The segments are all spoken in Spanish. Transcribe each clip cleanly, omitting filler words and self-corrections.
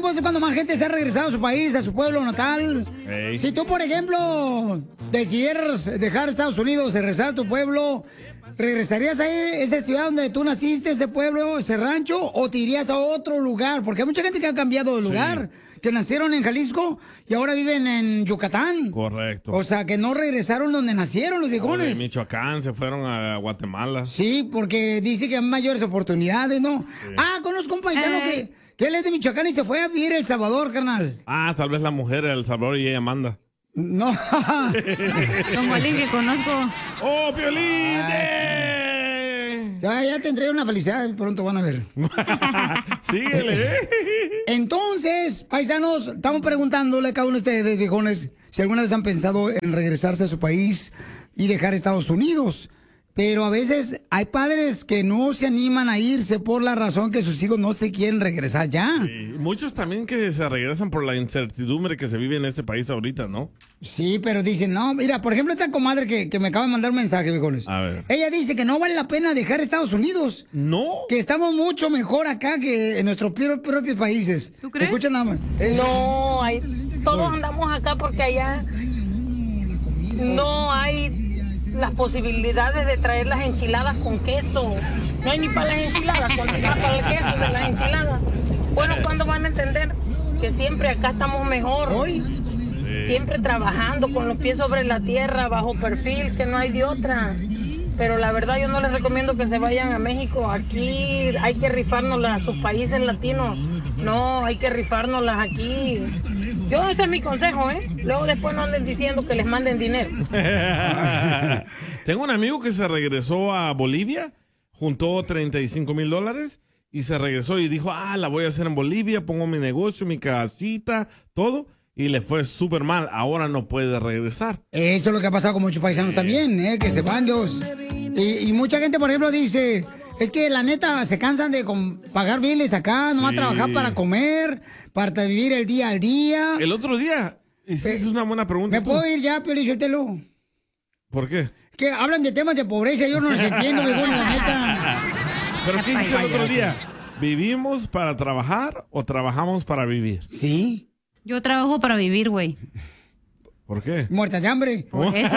tiempos es cuando más gente se ha regresado a su país, a su pueblo natal. Ey. Si tú, por ejemplo, decidieras dejar Estados Unidos y regresar a tu pueblo, ¿regresarías a esa ciudad donde tú naciste, ese pueblo, ese rancho, o te irías a otro lugar? Porque hay mucha gente que ha cambiado de lugar, que nacieron en Jalisco y ahora viven en Yucatán. Correcto. O sea, que no regresaron donde nacieron los O de viejones. Michoacán se fueron a Guatemala. Sí, porque dice que hay mayores oportunidades, ¿no? Sí. Ah, conozco un paisano que él es de Michoacán y se fue a vivir a El Salvador, carnal. Ah, tal vez la mujer de El Salvador y ella manda. No. Como alguien que conozco. ¡Oh, Piolín! Ya tendré una felicidad, pronto van a ver. Síguele. Entonces, paisanos, estamos preguntándole a cada uno de ustedes, viejones, si alguna vez han pensado en regresarse a su país y dejar Estados Unidos. Pero a veces hay padres que no se animan a irse por la razón que sus hijos no se quieren regresar ya. Sí, muchos también que se regresan por la incertidumbre que se vive en este país ahorita, ¿no? Sí, pero dicen, no, mira, por ejemplo, esta comadre que me acaba de mandar un mensaje, viejones. A ver. Ella dice que no vale la pena dejar Estados Unidos. No. Que estamos mucho mejor acá que en nuestros propios países. ¿Tú crees? Escucha nada más. No, todos andamos acá porque allá no hay las posibilidades de traer las enchiladas con queso. No hay ni para las enchiladas, para el queso de las enchiladas. Bueno, ¿cuándo van a entender que siempre acá estamos mejor? Hoy. Siempre trabajando con los pies sobre la tierra, bajo perfil, que no hay de otra. Pero la verdad yo no les recomiendo que se vayan a México. Aquí hay que rifárnoslas a sus países latinos. No, hay que rifárnoslas aquí. Ese es mi consejo, ¿eh? Luego después no anden diciendo que les manden dinero. Tengo un amigo que se regresó a Bolivia, juntó $35,000 y se regresó y dijo, la voy a hacer en Bolivia, pongo mi negocio, mi casita, todo. Y le fue súper mal. Ahora no puede regresar. Eso es lo que ha pasado con muchos paisanos también, que se van los... Y mucha gente, por ejemplo, dice... Es que la neta se cansan de pagar biles acá, nomás trabajar para comer, para vivir el día al día. El otro día, esa es una buena pregunta. ¿Me puedo ir ya, Piolín Sotelo? ¿Por qué? Que hablan de temas de pobreza, yo no los entiendo, mi bueno, la neta. ¿Pero qué dijiste el otro día? ¿Vivimos para trabajar o trabajamos para vivir? Sí. Yo trabajo para vivir, güey. ¿Por qué? Muertas de hambre. Por eso.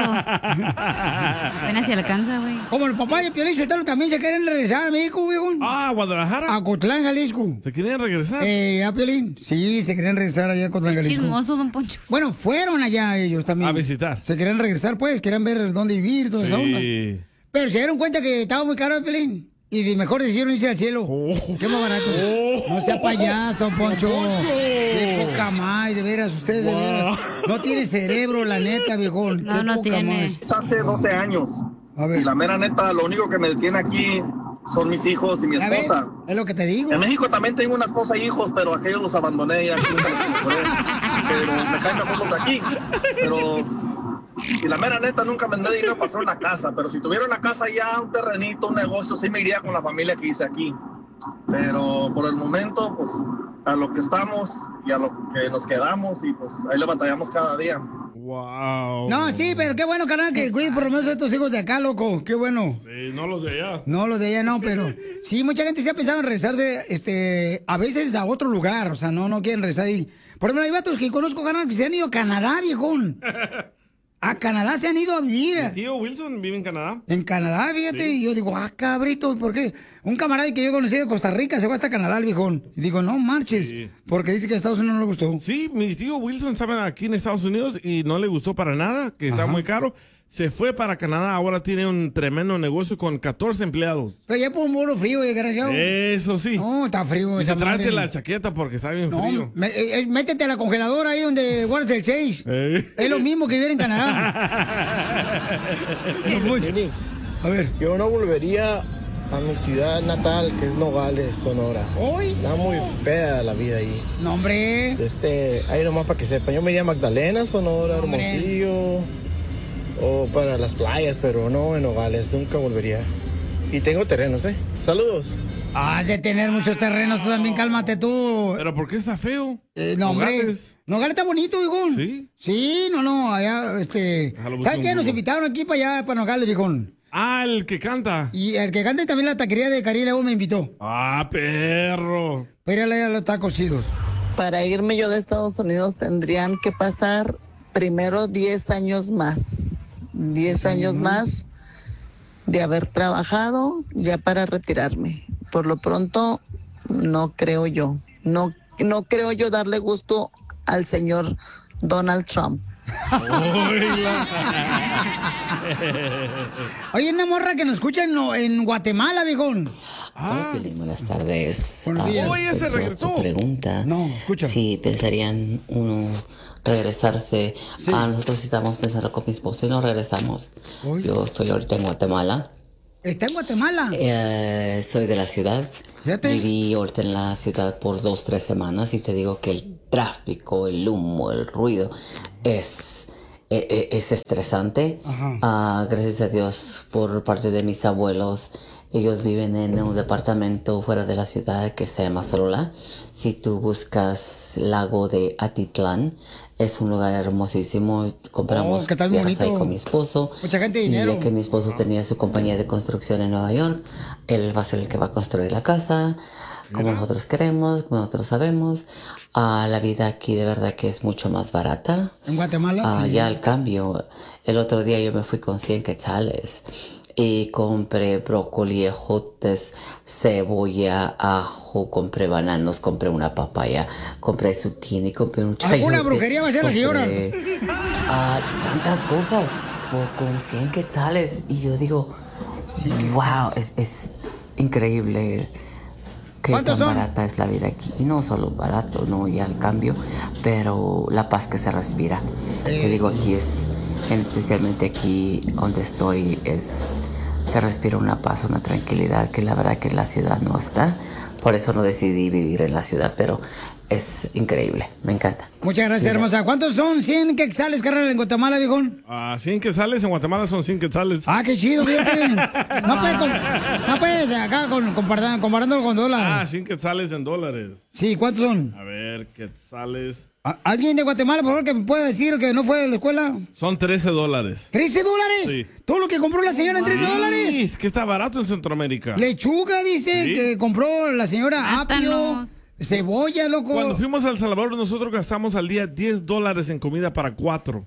Apenas se alcanza, güey. Como los papás de Piolín Sotelo también se quieren regresar a México, güey. ¿A Guadalajara? A Cotlán, Jalisco. ¿Se quieren regresar? ¿A Piolín? Sí, se querían regresar allá a Cotlán, Jalisco. Chismoso, don Poncho. Bueno, fueron allá ellos también. A visitar. Se querían regresar, pues, querían ver dónde vivir, toda esa onda. Sí. Pero se dieron cuenta que estaba muy caro el Piolín. Y de mejor decidieron irse al cielo. Qué más barato. No sea payaso, Poncho. Qué poca más, de veras, usted de veras. No tiene cerebro, la neta, viejón. No, Qué no poca tiene. más. Hace 12 años. A ver. Y la mera neta, lo único que me detiene aquí son mis hijos y mi ¿Ya ves? esposa. Es lo que te digo. En México también tengo una esposa e hijos, pero aquellos los abandoné ya. Pero me caen mejor los de aquí. Pero... Y la mera neta, nunca me mandé dinero para hacer una casa. Pero si tuviera una casa ya, un terrenito, un negocio, sí me iría con la familia que hice aquí. Pero por el momento, pues, a lo que estamos y a lo que nos quedamos, y pues ahí le batallamos cada día. Wow. No, sí, pero qué bueno, carnal, que cuides por lo menos a estos hijos de acá, loco. Qué bueno. Sí, no los de allá. No, los de allá no, pero sí, mucha gente se ha pensado en regresarse, a veces a otro lugar. O sea, no quieren regresar ahí. Por ejemplo, hay vatos que conozco, carnal, que se han ido a Canadá, viejón. A Canadá se han ido a vivir. Mi tío Wilson vive en Canadá. En Canadá, fíjate, Sí. y yo digo, cabrito, ¿por qué? Un camarada que yo conocí de Costa Rica se fue hasta Canadá, el viejón. Y digo, no marches, Sí. porque dice que a Estados Unidos no le gustó. Sí, mi tío Wilson estaba aquí en Estados Unidos y no le gustó para nada, que está muy caro. Se fue para Canadá, ahora tiene un tremendo negocio con 14 empleados. Pero ya por un muro frío, desgraciado. Eso sí. No, está frío Y esa se tráete madre. la chaqueta porque está bien No, frío. métete a la congeladora ahí donde guardas el Chase. Es lo mismo que vivir en Canadá. Phoenix, A ver. yo no volvería a mi ciudad natal, que es Nogales, Sonora. ¿Hoy? Está muy fea la vida ahí. No, hombre. Ahí nomás para que sepan, yo me iría a Magdalena, Sonora, Hombre. Hermosillo, o para las playas, pero no en Nogales, nunca volvería. Y tengo terrenos, ¿eh? Saludos. Has de tener muchos terrenos, tú también, cálmate tú. ¿Pero por qué está feo? No, hombre. Nogales. Nogales está bonito, viejón. ¿Sí? Sí, no, allá, Déjalo buscar ¿sabes un qué? Nos Google. invitaron aquí para allá, para Nogales, viejón. Ah, el que canta. Y el que canta y también la taquería de Cari León me invitó. Ah, perro. Para ir a los tacos chidos. Para irme yo de Estados Unidos tendrían que pasar primero 10 años más. 10 años más de haber trabajado ya para retirarme. Por lo pronto, no creo yo. No creo yo darle gusto al señor Donald Trump. Oye, una morra que nos escucha en Guatemala, viejón. Buenas tardes. Buenos días. Oye, se regresó. Pregunta. No, escucha. Si pensarían uno regresarse. Sí. Nosotros sí estábamos pensando con mi esposo y nos regresamos. Uy. Yo estoy ahorita en Guatemala. ¿Está en Guatemala? Soy de la ciudad. Fíjate. Viví ahorita en la ciudad por 2-3 semanas y te digo que el tráfico, el humo, el ruido es estresante. Gracias a Dios por parte de mis abuelos. Ellos viven en un departamento fuera de la ciudad que se llama Sorola. Si tú buscas Lago de Atitlán, es un lugar hermosísimo. Compramos ¿qué tal tierras bonito? ahí con mi esposo. Mucha gente, Y dinero. ya que mi esposo tenía su compañía de construcción en Nueva York, él va a ser el que va a construir la casa, como nosotros queremos, como nosotros sabemos. La vida aquí de verdad que es mucho más barata. En Guatemala, sí. Ya al cambio, el otro día yo me fui con 100 quetzales y compré brócoli, ejotes, cebolla, ajo, compré bananos, compré una papaya, compré zucchini, compré un chayote. ¿Alguna brujería va a hacer la señora? Tantas cosas con 100 quetzales. Y yo digo, wow, es increíble qué tan barata es la vida aquí. Y no solo barato, no, ya al cambio, pero la paz que se respira. Te digo, aquí especialmente aquí donde estoy, se respira una paz, una tranquilidad que la verdad que en la ciudad no está. Por eso no decidí vivir en la ciudad, pero es increíble, me encanta. Muchas gracias, hermosa. ¿Cuántos son 100 quetzales, carnal, en Guatemala, viejón? 100 quetzales en Guatemala son 100 quetzales. Qué chido, fíjate. No puedes acá comparándolo con dólares. 100 quetzales en dólares. Sí, ¿cuántos son? A ver, quetzales. ¿Alguien de Guatemala, por favor, que me pueda decir que no fue a la escuela? Son $13. ¿$13? Sí. ¿Todo lo que compró la señora en $13? Sí, es que está barato en Centroamérica. Lechuga, dice, que compró la señora apio, cebolla, loco. Cuando fuimos a El Salvador, nosotros gastamos al día $10 en comida para 4.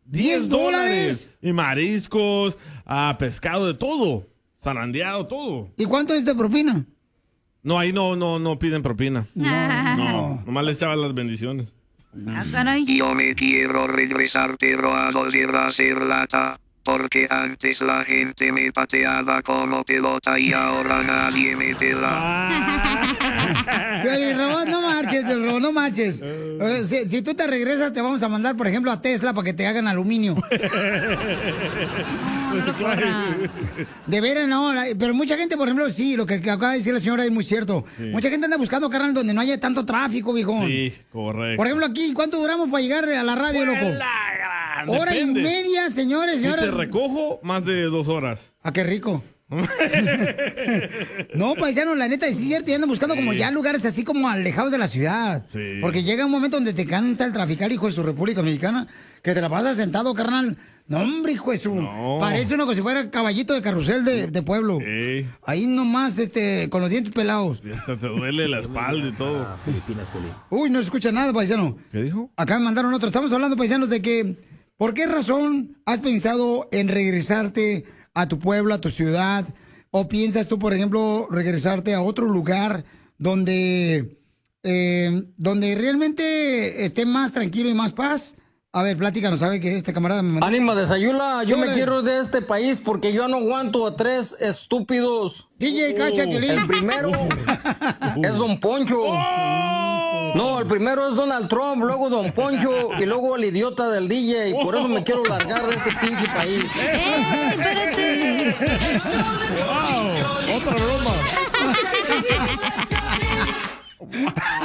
$10. Y mariscos, pescado, de todo. Zarandeado, todo. ¿Y cuánto es de propina? No, ahí no piden propina. No, nomás les echaban las bendiciones. Yo me quiero regresar, pero a no ser lata, porque antes la gente me pateaba como pelota y ahora nadie me pela. Pero no marches. Si tú te regresas, te vamos a mandar, por ejemplo, a Tesla para que te hagan aluminio. De veras, no. Pero mucha gente, por ejemplo, sí, lo que acaba de decir la señora es muy cierto. Sí. Mucha gente anda buscando carnal donde no haya tanto tráfico, viejón. Sí, correcto. Por ejemplo, aquí, ¿cuánto duramos para llegar a la radio, loco? Hora y media, señores. Si te recojo, más de 2 horas. Qué rico. No, paisano, la neta, sí es cierto, y andan buscando como ya lugares así como alejados de la ciudad. Sí. Porque llega un momento donde te cansa el traficar, hijo de su República Mexicana, que te la pasas sentado, carnal. No, hombre, hijo de su... No. Parece uno como si fuera caballito de carrusel de pueblo. Sí. Ahí nomás, con los dientes pelados. Y hasta te duele la espalda y todo. Uy, no se escucha nada, paisano. ¿Qué dijo? Acá me mandaron otro. Estamos hablando, paisanos, de que... ¿Por qué razón has pensado en regresarte a tu pueblo, a tu ciudad? ¿O piensas tú, por ejemplo, regresarte a otro lugar donde realmente esté más tranquilo y más paz? A ver, pláticanos, ¿sabe que este camarada me mandó? Ánima de Sayula, yo me quiero de este país porque yo no aguanto a 3 estúpidos. DJ Cacha, Piolín. El primero es Don Poncho. No, el primero es Donald Trump, luego Don Poncho y luego el idiota del DJ. Por eso me quiero largar de este pinche país. ¡Espérate! ¡Wow! ¡Otra broma!